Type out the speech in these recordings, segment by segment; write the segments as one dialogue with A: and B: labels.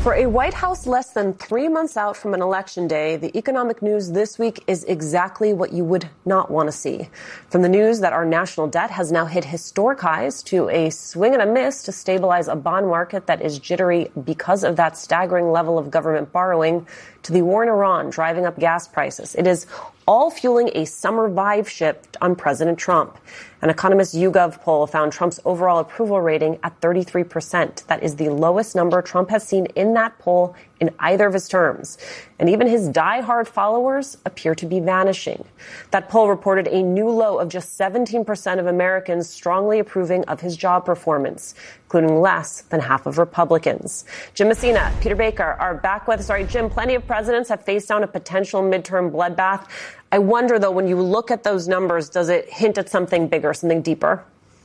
A: For a White House less than 3 months out from an election day, the economic news this week is exactly what you would not want to see. From the news that our national debt has now hit historic highs to a swing and a miss to stabilize a bond market that is jittery because of that staggering level of government borrowing, to the war in Iran driving up gas prices. It is all fueling a summer vibe shift on President Trump. An Economist YouGov poll found Trump's overall approval rating at 33%. That is the lowest number Trump has seen in that poll in either of his terms. And even his die-hard followers appear to be vanishing. That poll reported a new low of just 17% of Americans strongly approving of his job performance, including less than half of Republicans. Jim Messina, Peter Baker are back with us. Jim, plenty of presidents have faced down a potential midterm bloodbath. I wonder, though, when you look at those numbers, does it hint at something bigger, something deeper?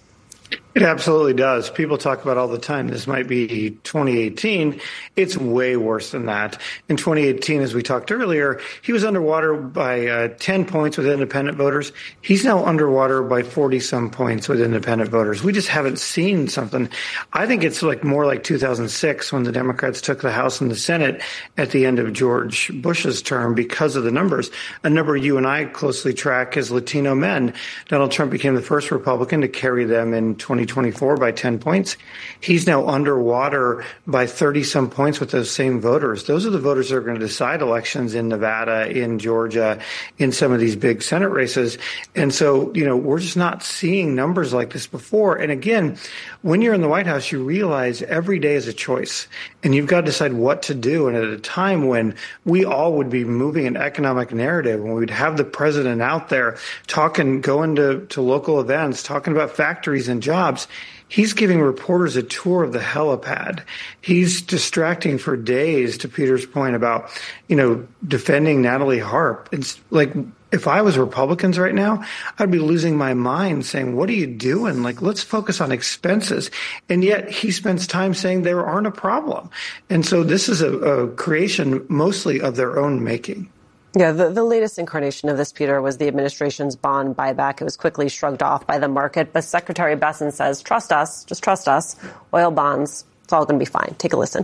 B: It absolutely does. People talk about all the time, this might be 2018. It's way worse than that. In 2018, as we talked earlier, he was underwater by 10 points with independent voters. He's now underwater by 40-some points with independent voters. We just haven't seen something. I think it's more like 2006 when the Democrats took the House and the Senate at the end of George Bush's term because of the numbers. A number you and I closely track is Latino men. Donald Trump became the first Republican to carry them in 2024 by 10 points. He's now underwater by 30-some points with those same voters. Those are the voters that are going to decide elections in Nevada, in Georgia, in some of these big Senate races. And so, we're just not seeing numbers like this before. And again, when you're in the White House, you realize every day is a choice. And you've got to decide what to do. And at a time when we all would be moving an economic narrative, when we'd have the president out there talking, going to local events, talking about factories and jobs, he's giving reporters a tour of the helipad. He's distracting for days, to Peter's point about, defending Natalie Harp. It's like, if I was Republicans right now, I'd be losing my mind saying, what are you doing? Let's focus on expenses. And yet he spends time saying there aren't a problem. And so this is a creation mostly of their own making.
A: Yeah, the latest incarnation of this, Peter, was the administration's bond buyback. It was quickly shrugged off by the market. But Secretary Bessent says, trust us, just trust us. Oil bonds, it's all going to be fine. Take a listen.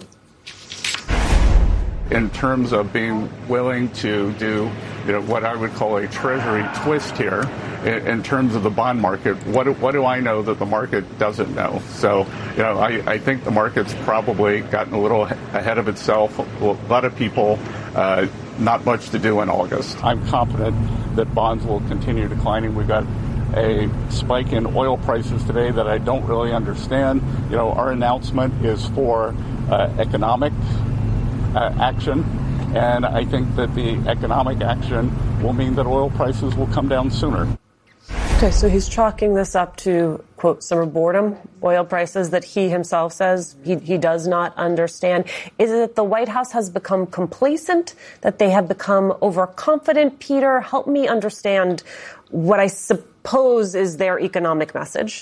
C: In terms of being willing to do, what I would call a treasury twist here, in terms of the bond market, what do I know that the market doesn't know? So, I think the market's probably gotten a little ahead of itself. A lot of people, not much to do in August. I'm confident that bonds will continue declining. We've got a spike in oil prices today that I don't really understand. Our announcement is for economic action, and I think that the economic action will mean that oil prices will come down sooner.
A: Okay, so he's chalking this up to, quote, summer boredom, oil prices that he himself says he does not understand. Is it that the White House has become complacent, that they have become overconfident? Peter, help me understand what I suppose is their economic message.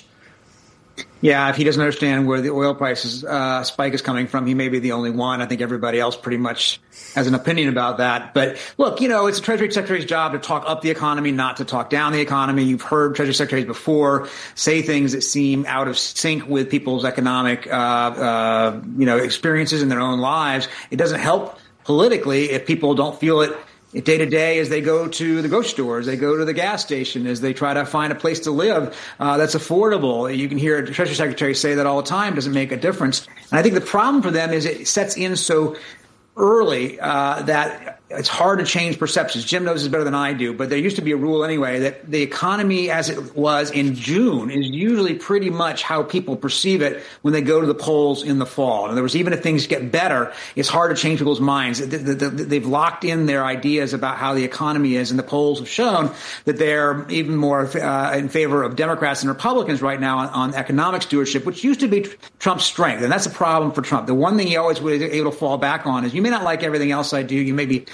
D: Yeah, if he doesn't understand where the oil prices spike is coming from, he may be the only one. I think everybody else pretty much has an opinion about that. But look, it's the Treasury Secretary's job to talk up the economy, not to talk down the economy. You've heard Treasury Secretaries before say things that seem out of sync with people's economic, experiences in their own lives. It doesn't help politically if people don't feel it day to day as they go to the grocery store, as they go to the gas station, as they try to find a place to live that's affordable. You can hear a Treasury Secretary say that all the time. Doesn't make a difference. And I think the problem for them is it sets in so early that it's hard to change perceptions. Jim knows this better than I do, but there used to be a rule anyway that the economy as it was in June is usually pretty much how people perceive it when they go to the polls in the fall. In other words, even if things get better, it's hard to change people's minds. They've locked in their ideas about how the economy is, and the polls have shown that they're even more in favor of Democrats and Republicans right now on economic stewardship, which used to be Trump's strength. And that's a problem for Trump. The one thing he always was able to fall back on is, you may not like everything else I do. You may be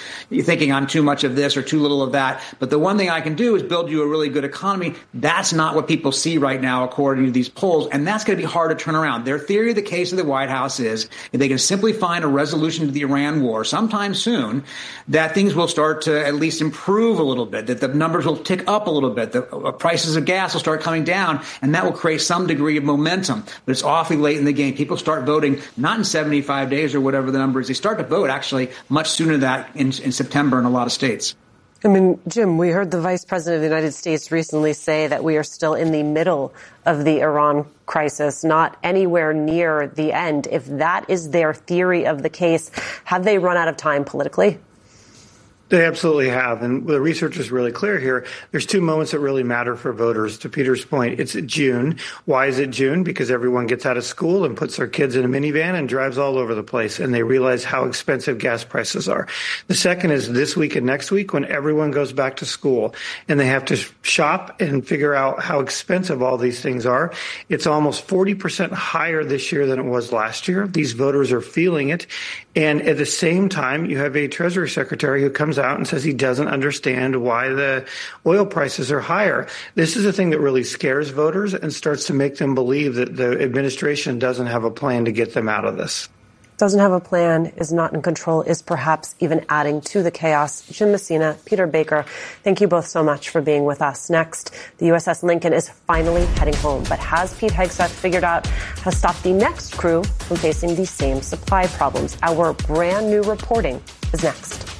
D: you're thinking I'm too much of this or too little of that. But the one thing I can do is build you a really good economy. That's not what people see right now, according to these polls. And that's going to be hard to turn around. Their theory of the case of the White House is if they can simply find a resolution to the Iran war sometime soon, that things will start to at least improve a little bit, that the numbers will tick up a little bit, the prices of gas will start coming down, and that will create some degree of momentum. But it's awfully late in the game. People start voting not in 75 days or whatever the number is. They start to vote actually much sooner than that in September in a lot of states.
A: I mean, Jim, we heard the Vice President of the United States recently say that we are still in the middle of the Iran crisis, not anywhere near the end. If that is their theory of the case, have they run out of time politically?
B: They absolutely have. And the research is really clear here. There's two moments that really matter for voters. To Peter's point, it's June. Why is it June? Because everyone gets out of school and puts their kids in a minivan and drives all over the place. And they realize how expensive gas prices are. The second is this week and next week when everyone goes back to school and they have to shop and figure out how expensive all these things are. It's almost 40% higher this year than it was last year. These voters are feeling it. And at the same time, you have a Treasury Secretary who comes out and says he doesn't understand why the oil prices are higher. This is the thing that really scares voters and starts to make them believe that the administration doesn't have a plan to get them out of this.
A: Doesn't have a plan, is not in control, is perhaps even adding to the chaos. Jim Messina, Peter Baker, thank you both so much for being with us. Next, the USS Lincoln is finally heading home, but has Pete Hegseth figured out how to stop the next crew from facing the same supply problems? Our brand new reporting is next.